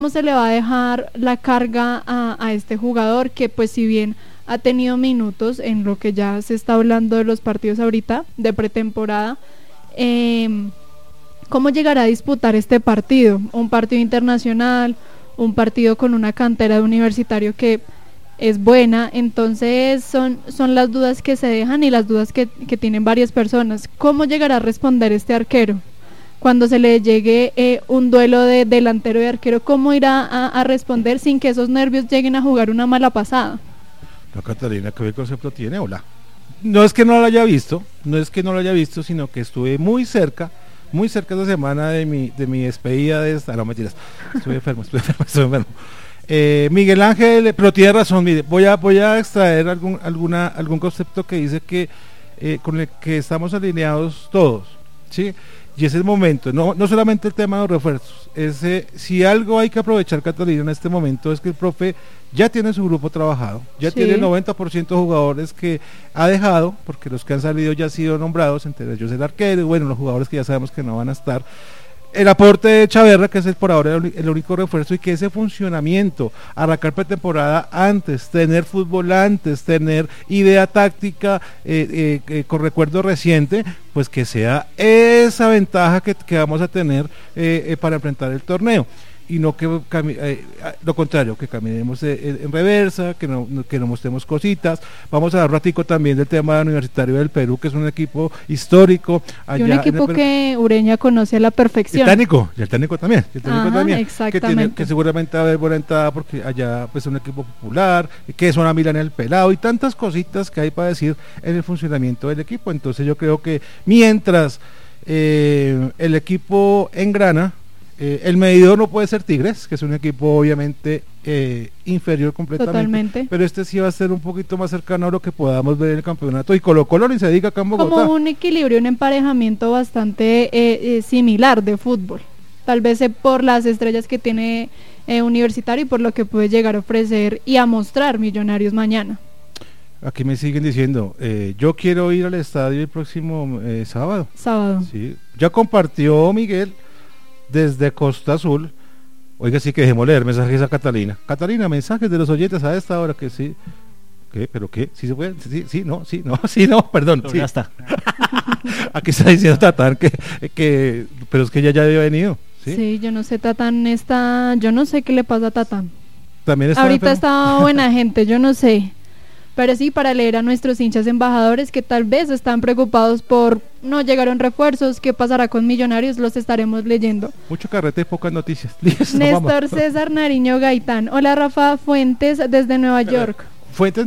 ¿Cómo se le va a dejar la carga a este jugador que pues si bien ha tenido minutos en lo que ya se está hablando de los partidos ahorita de pretemporada, cómo llegará a disputar este partido? Un partido internacional, un partido con una cantera de Universitario que es buena. Entonces son las dudas que se dejan y las dudas que tienen varias personas. ¿Cómo llegará a responder este arquero? Cuando se le llegue un duelo de delantero y arquero, ¿cómo irá a responder sin que esos nervios lleguen a jugar una mala pasada? No, Catalina, ¿qué concepto tiene? Hola. No es que no lo haya visto, sino que estuve muy cerca esta semana de mi despedida de esta. No, mentiras, estuve enfermo. Miguel Ángel, pero tiene razón, mire, voy a extraer algún concepto que dice que con el que estamos alineados todos, ¿sí? Y es el momento, no solamente el tema de los refuerzos, si algo hay que aprovechar, Catalina, en este momento es que el profe ya tiene su grupo trabajado, tiene el 90% de jugadores que ha dejado, porque los que han salido ya han sido nombrados, entre ellos el arquero, y bueno, los jugadores que ya sabemos que no van a estar. El aporte de Chaverra, que es por ahora el único refuerzo, y que ese funcionamiento, arrancar pretemporada antes, tener fútbol antes, tener idea táctica con recuerdo reciente, pues que sea esa ventaja que vamos a tener para enfrentar el torneo. Y no que lo contrario, que caminemos en reversa, que no mostremos cositas. Vamos a dar un ratico también del tema Universitario del Perú, que es un equipo histórico allá, y un equipo que Ureña conoce a la perfección. El técnico también, exactamente. que seguramente va a haber buena entrada, porque allá pues es un equipo popular, que es una Milán el pelado, y tantas cositas que hay para decir en el funcionamiento del equipo. Entonces yo creo que mientras el equipo engrana, el medidor no puede ser Tigres, que es un equipo obviamente inferior completamente. Totalmente. Pero este sí va a ser un poquito más cercano a lo que podamos ver en el campeonato. Y Colo-Colo ni se diga acá en Bogotá. Como un equilibrio, un emparejamiento bastante similar de fútbol. Tal vez por las estrellas que tiene Universitario y por lo que puede llegar a ofrecer y a mostrar Millonarios mañana. Aquí me siguen diciendo, yo quiero ir al estadio el próximo sábado. Sí. Ya compartió Miguel desde Costa Azul. Oiga, sí, que dejemos leer mensajes a Catalina. Catalina, mensajes de los oyentes a esta hora, que sí. ¿Qué? ¿Pero qué? ¿Sí se puede? Sí, no, perdón. Sí. Ya está. Aquí está diciendo Tatán que pero es que ella ya había venido. Sí, yo no sé, Tatán yo no sé qué le pasa a Tatán. También está ahorita está buena gente, yo no sé. Pero sí, para leer a nuestros hinchas embajadores que tal vez están preocupados por no llegaron refuerzos, qué pasará con Millonarios, los estaremos leyendo. Mucho carrete y pocas noticias. Néstor César Nariño Gaitán. Hola, Rafa Fuentes desde Nueva York. Fuentes,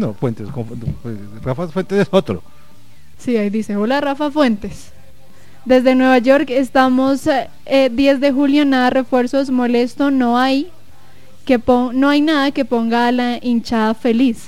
Rafa Fuentes es otro. Sí, ahí dice, hola Rafa Fuentes. Desde Nueva York estamos 10 de julio, nada refuerzos, molesto, no hay nada que ponga a la hinchada feliz.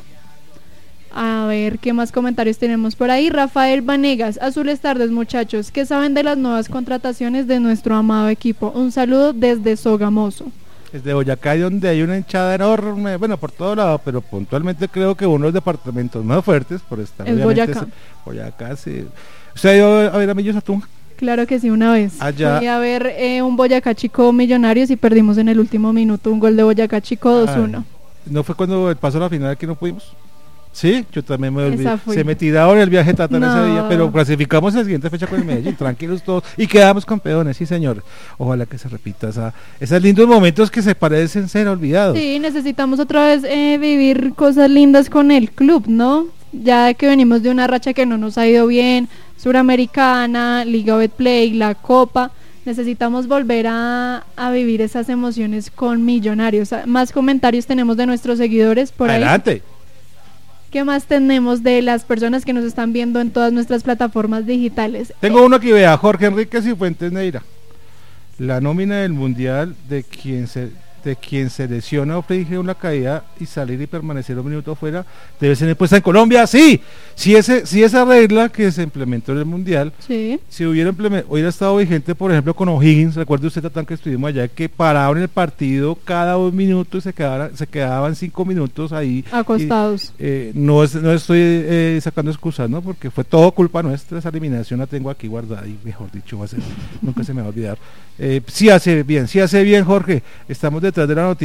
A ver, ¿qué más comentarios tenemos por ahí? Rafael Vanegas, azules tardes muchachos, ¿qué saben de las nuevas contrataciones de nuestro amado equipo? Un saludo desde Sogamoso. Desde Boyacá, donde hay una hinchada enorme, bueno, por todo lado, pero puntualmente creo que uno de los departamentos más fuertes por estar es Boyacá. Boyacá, sí. ¿Usted ha ido a ver a Millos Atunja? Claro que sí, una vez. Allá. Fui a ver un Boyacá Chico Millonarios y perdimos en el último minuto un gol de Boyacá Chico 2-1. ¿No fue cuando pasó la final que no pudimos? Sí, yo también me olvidé. Se me tiraron el viaje Tatán ese día, pero clasificamos en la siguiente fecha con el Medellín, tranquilos todos, y quedamos campeones, sí señor. Ojalá que se repita esos lindos momentos que se parecen ser olvidados. Sí, necesitamos otra vez vivir cosas lindas con el club, ¿no? Ya que venimos de una racha que no nos ha ido bien, Suramericana, Liga Betplay, la Copa, necesitamos volver a vivir esas emociones con Millonarios. Más comentarios tenemos de nuestros seguidores por ahí. Adelante. ¿Qué más tenemos de las personas que nos están viendo en todas nuestras plataformas digitales? Tengo uno que vea, Jorge Enríquez y Fuentes Neira. La nómina del Mundial de quien se lesiona o finge una caída y salir y permanecer un minuto afuera debe ser impuesta en Colombia. Sí, si esa regla que se implementó en el Mundial, si hubiera estado vigente, por ejemplo, con O'Higgins, recuerde usted, Tatán, que estuvimos allá, que paraban el partido cada 2 minutos y se quedaban 5 minutos ahí acostados. No estoy sacando excusas, ¿no? Porque fue todo culpa nuestra, esa eliminación la tengo aquí guardada y mejor dicho, nunca se me va a olvidar. Sí hace bien, Jorge, estamos detrás detrás de la noticia.